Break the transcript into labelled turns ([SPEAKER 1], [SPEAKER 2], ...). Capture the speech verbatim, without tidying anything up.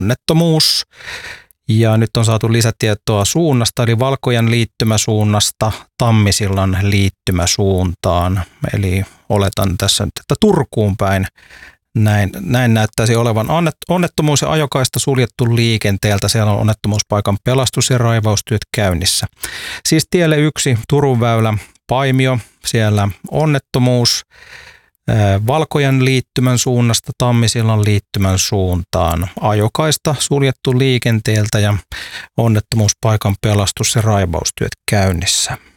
[SPEAKER 1] onnettomuus. Ja nyt on saatu lisätietoa suunnasta, eli Valkojan liittymäsuunnasta Tammisillan liittymäsuuntaan. Eli oletan tässä nyt, että Turkuun päin näin, näin näyttäisi olevan onnettomuus ja ajokaista suljettu liikenteeltä. Siellä on onnettomuuspaikan pelastus- ja raivaustyöt käynnissä. Siis tielle yksi, Turun väylä, Paimio, siellä onnettomuus. Valkojan liittymän suunnasta Tammisillan liittymän suuntaan. Ajokaista suljettu liikenteeltä ja onnettomuuspaikan pelastus- ja raivaustyöt käynnissä.